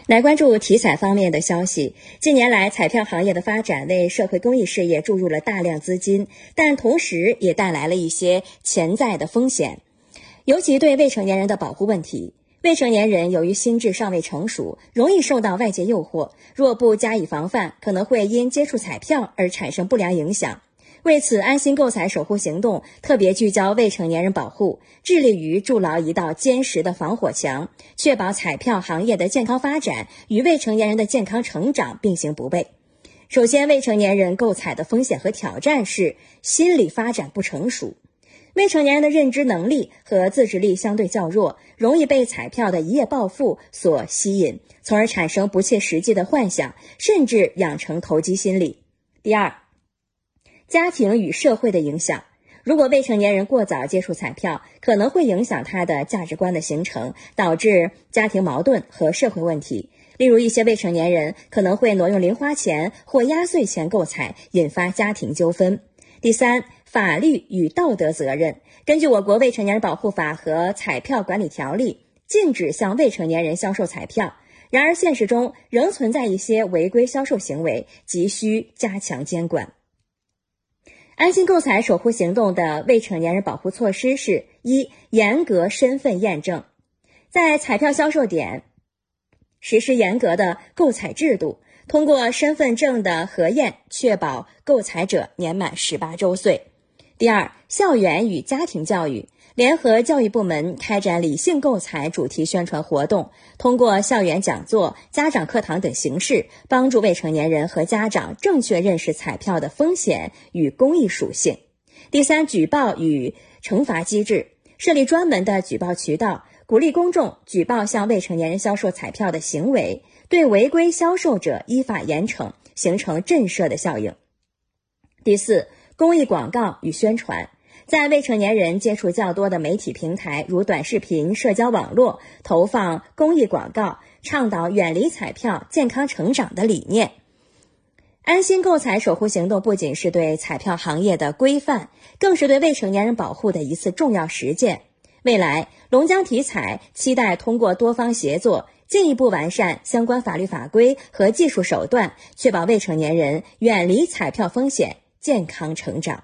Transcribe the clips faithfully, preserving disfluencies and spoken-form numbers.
来关注体彩方面的消息。近年来，彩票行业的发展为社会公益事业注入了大量资金，但同时也带来了一些潜在的风险，尤其对未成年人的保护问题。未成年人由于心智尚未成熟，容易受到外界诱惑，若不加以防范，可能会因接触彩票而产生不良影响。为此，安心购彩守护行动特别聚焦未成年人保护，致力于筑牢一道坚实的防火墙，确保彩票行业的健康发展与未成年人的健康成长并行不悖。首先，未成年人购彩的风险和挑战是心理发展不成熟。未成年人的认知能力和自制力相对较弱，容易被彩票的一夜暴富所吸引，从而产生不切实际的幻想，甚至养成投机心理。第二，家庭与社会的影响。如果未成年人过早接触彩票，可能会影响他的价值观的形成，导致家庭矛盾和社会问题。例如，一些未成年人可能会挪用零花钱或压岁钱购彩，引发家庭纠纷。第三，法律与道德责任。根据我国未成年人保护法和彩票管理条例，禁止向未成年人销售彩票。然而现实中仍存在一些违规销售行为，急需加强监管。安心购彩守护行动的未成年人保护措施是：一、严格身份验证。在彩票销售点实施严格的购彩制度，通过身份证的核验，确保购彩者年满十八周岁。第二，校园与家庭教育。联合教育部门开展理性购彩主题宣传活动，通过校园讲座、家长课堂等形式，帮助未成年人和家长正确认识彩票的风险与公益属性。第三，举报与惩罚机制。设立专门的举报渠道，鼓励公众举报向未成年人销售彩票的行为，对违规销售者依法严惩，形成震慑的效应。第四，公益广告与宣传。在未成年人接触较多的媒体平台，如短视频、社交网络，投放公益广告，倡导远离彩票、健康成长的理念。安心购彩守护行动不仅是对彩票行业的规范，更是对未成年人保护的一次重要实践。未来，龙江体彩期待通过多方协作，进一步完善相关法律法规和技术手段，确保未成年人远离彩票风险，健康成长。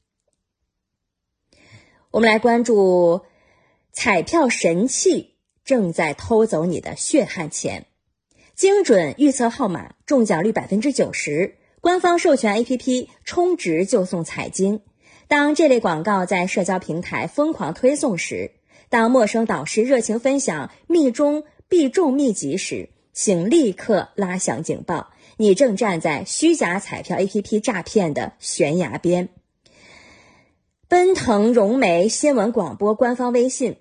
我们来关注彩票神器正在偷走你的血汗钱。精准预测号码，中奖率 百分之九十， 官方授权 A P P 充值就送彩金。当这类广告在社交平台疯狂推送时，当陌生导师热情分享密中必中秘籍时，请立刻拉响警报，你正站在虚假彩票 A P P 诈骗的悬崖边。奔腾融媒新闻广播官方微信